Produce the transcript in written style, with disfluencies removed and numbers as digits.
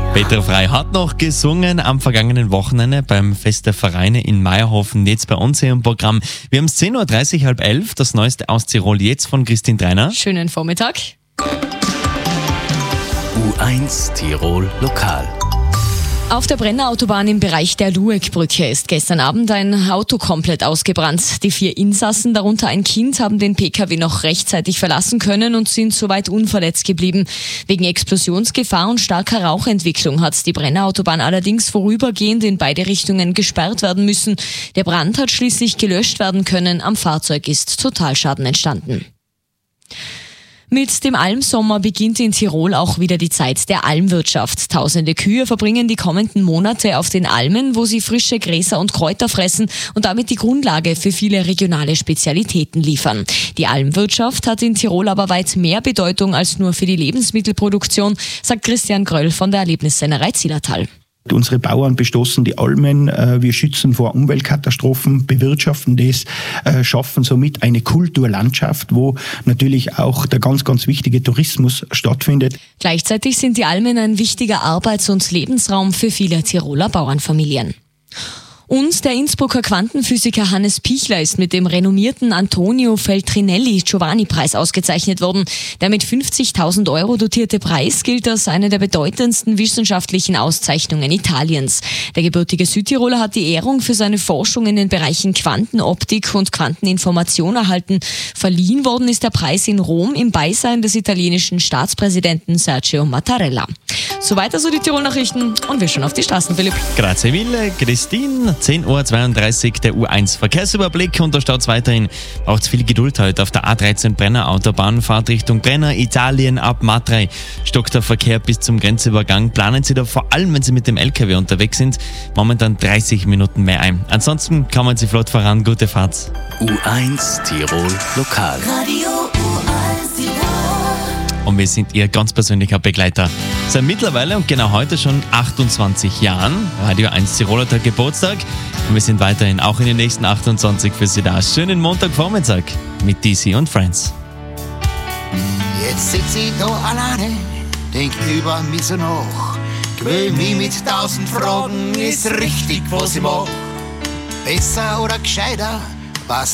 Peter Frey hat noch gesungen am vergangenen Wochenende beim Fest der Vereine in Meierhofen. Jetzt bei uns hier im Programm. Wir haben es 10.30 Uhr, halb 11. Das Neueste aus Tirol jetzt von Christine Dreiner. Schönen Vormittag. U1 Tirol Lokal. Auf der Brenner Autobahn im Bereich der Lueckbrücke ist gestern Abend ein Auto komplett ausgebrannt. Die 4 Insassen, darunter ein Kind, haben den PKW noch rechtzeitig verlassen können und sind soweit unverletzt geblieben. Wegen Explosionsgefahr und starker Rauchentwicklung hat die Brenner Autobahn allerdings vorübergehend in beide Richtungen gesperrt werden müssen. Der Brand hat schließlich gelöscht werden können. Am Fahrzeug ist Totalschaden entstanden. Mit dem Almsommer beginnt in Tirol auch wieder die Zeit der Almwirtschaft. Tausende Kühe verbringen die kommenden Monate auf den Almen, wo sie frische Gräser und Kräuter fressen und damit die Grundlage für viele regionale Spezialitäten liefern. Die Almwirtschaft hat in Tirol aber weit mehr Bedeutung als nur für die Lebensmittelproduktion, sagt Christian Gröll von der Erlebnissennerei Zillertal. Unsere Bauern bestoßen die Almen, wir schützen vor Umweltkatastrophen, bewirtschaften das, schaffen somit eine Kulturlandschaft, wo natürlich auch der ganz, ganz wichtige Tourismus stattfindet. Gleichzeitig sind die Almen ein wichtiger Arbeits- und Lebensraum für viele Tiroler Bauernfamilien. Und der Innsbrucker Quantenphysiker Hannes Pichler ist mit dem renommierten Antonio Feltrinelli-Giovanni-Preis ausgezeichnet worden. Der mit 50.000 € dotierte Preis gilt als eine der bedeutendsten wissenschaftlichen Auszeichnungen Italiens. Der gebürtige Südtiroler hat die Ehrung für seine Forschung in den Bereichen Quantenoptik und Quanteninformation erhalten. Verliehen worden ist der Preis in Rom im Beisein des italienischen Staatspräsidenten Sergio Mattarella. Soweit also die Tirol-Nachrichten und wir schauen auf die Straßen, Philipp. Grazie mille, Christine. 10.32 Uhr der U1 Verkehrsüberblick und da steht es weiterhin. Braucht viel Geduld heute auf der A13 Brenner Autobahn. Fahrt Richtung Brenner, Italien ab Matrei. Stockt der Verkehr bis zum Grenzübergang. Planen Sie da vor allem, wenn Sie mit dem LKW unterwegs sind, momentan 30 Minuten mehr ein. Ansonsten kommen Sie flott voran. Gute Fahrt. U1 Tirol Lokal. Radio U1 Tirol. Und wir sind Ihr ganz persönlicher Begleiter. Seit mittlerweile und genau heute schon 28 Jahren. Radio 1 Tiroler Tag Geburtstag. Und wir sind weiterhin auch in den nächsten 28 für Sie da. Schönen Montagvormittag mit DC und Friends. Jetzt sitz ich da alleine, denk über mich so nach. Quäl mich mit 1000 Fragen, ist richtig, was ich mach. Besser oder gescheiter, was